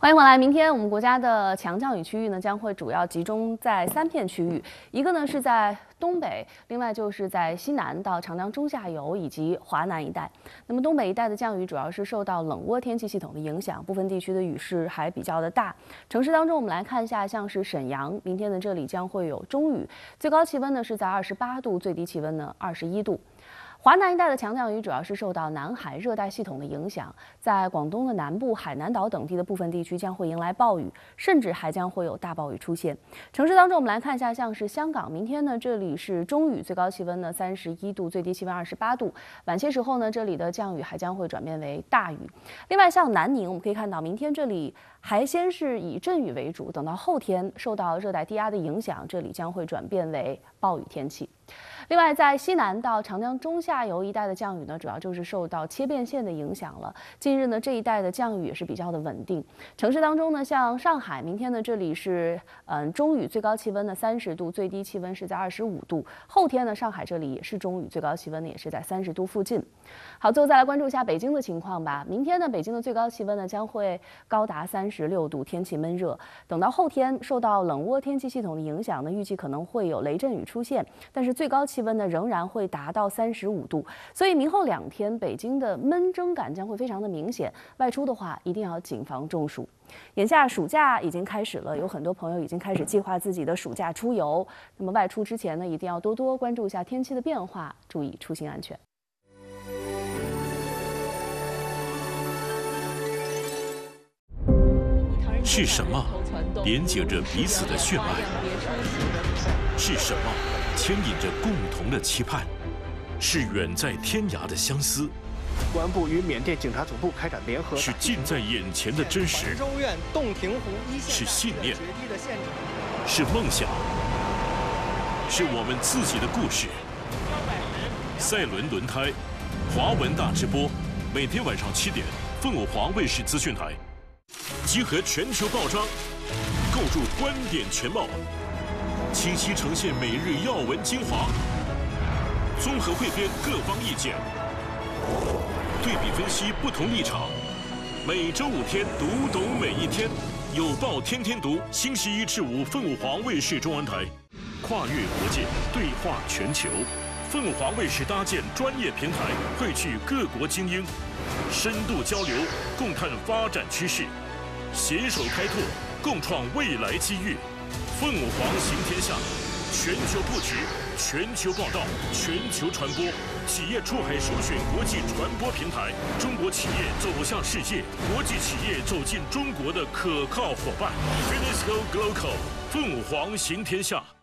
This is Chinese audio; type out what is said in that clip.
欢迎回来。明天我们国家的强降雨区域呢，将会主要集中在3片区域，一个呢是在东北，另外就是在西南到长江中下游以及华南一带。那么东北一带的降雨主要是受到冷涡天气系统的影响，部分地区的雨势还比较的大。城市当中，我们来看一下，像是沈阳，明天的这里将会有中雨，最高气温呢是在28度，最低气温呢21度。华南一带的强降雨主要是受到南海热带系统的影响，在广东的南部、海南岛等地的部分地区将会迎来暴雨，甚至还将会有大暴雨出现。城市当中，我们来看一下，像是香港，明天呢这里是中雨，最高气温呢31度，最低气温28度。晚些时候呢，这里的降雨还将会转变为大雨。另外，像南宁，我们可以看到，明天这里还先是以阵雨为主，等到后天受到热带低压的影响，这里将会转变为暴雨天气。另外，在西南到长江中下游一带的降雨呢，主要就是受到切变线的影响了。近日呢，这一带的降雨也是比较的稳定。城市当中呢，像上海，明天呢这里是中雨，最高气温呢30度，最低气温是在25度。后天呢，上海这里也是中雨，最高气温呢也是在30度附近。好，最后再来关注一下北京的情况吧。明天呢，北京的最高气温呢将会高达36度，天气闷热。等到后天，受到冷涡天气系统的影响呢，预计可能会有雷阵雨出现，但是最高气温呢仍然会达到35度，所以明后2天北京的闷蒸感将会非常的明显，外出的话一定要谨防中暑。眼下暑假已经开始了，有很多朋友已经开始计划自己的暑假出游。那么外出之前呢，一定要多多关注一下天气的变化，注意出行安全。 是什么连接着彼此的血脉？是什么牵引着共同的期盼？是远在天涯的相思。 公安部与缅甸警察总部开展联合。 是近在眼前的真实。 州院洞庭湖一线。 是信念。是梦想。是我们自己的故事。赛伦轮胎，华文大直播，每天晚上7点，凤凰卫视资讯台。集合全球报章，构筑观点全貌，清晰呈现每日要闻精华，综合汇编各方意见，对比分析不同立场。每周5天，读懂每一天。有报天天读，星期1至5，凤凰卫视中文台。跨越国界，对话全球。凤凰卫视搭建专业平台，汇聚各国精英，深度交流，共探发展趋势。携手开拓，共创未来机遇。凤凰行天下，全球布局，全球报道，全球传播，企业出海首选国际传播平台，中国企业走向世界，国际企业走进中国的可靠伙伴。Finisco Global， 凤凰行天下。